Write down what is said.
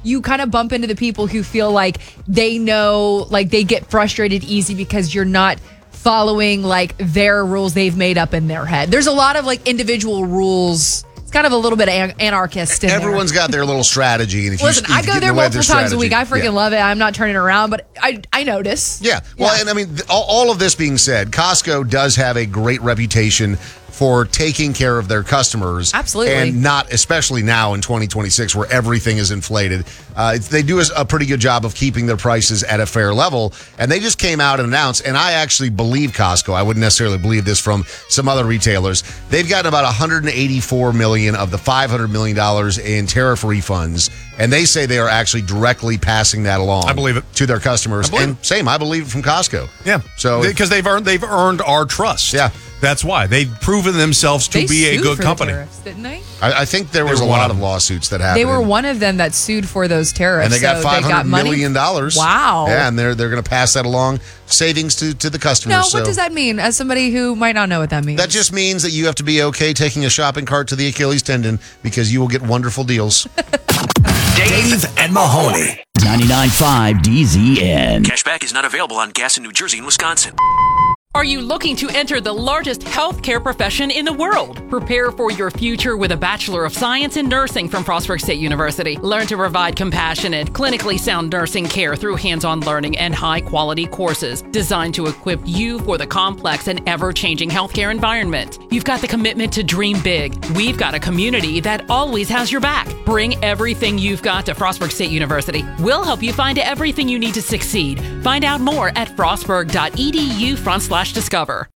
you kind of bump into the people who feel like they know, like they get frustrated easy because you're not following like their rules they've made up in their head. There's a lot of like individual rules. It's kind of a little bit anarchist in Everyone's got their little strategy. And if Listen, I go there multiple times a week. I freaking love it. I'm not turning around, but I notice. Yeah. Well, and I mean, all of this being said, Costco does have a great reputation for taking care of their customers. Absolutely. And not, especially now in 2026 where everything is inflated. They do a pretty good job of keeping their prices at a fair level. And they just came out and announced, and I actually believe Costco. I wouldn't necessarily believe this from some other retailers. They've gotten about $184 million of the $500 million in tariff refunds. And they say they are actually directly passing that along. I believe it. To their customers. And same, I believe it from Costco. Yeah. So because they've earned our trust. Yeah. That's why. They've proven themselves to be a good company. Tariffs, didn't they? I think there was a lot of lawsuits that happened. They were one of them that sued for those tariffs. And they got $500 million. Wow. Yeah, and they're going to pass that along, savings to the customers. No, what does that mean? As somebody who might not know what that means. That just means that you have to be okay taking a shopping cart to the Achilles tendon because you will get wonderful deals. Dave and Mahoney. 99.5 DZN. Cashback is not available on gas in New Jersey and Wisconsin. Are you looking to enter the largest healthcare profession in the world? Prepare for your future with a Bachelor of Science in Nursing from Frostburg State University. Learn to provide compassionate, clinically sound nursing care through hands-on learning and high-quality courses designed to equip you for the complex and ever-changing healthcare environment. You've got the commitment to dream big. We've got a community that always has your back. Bring everything you've got to Frostburg State University. We'll help you find everything you need to succeed. Find out more at frostburg.edu/discover.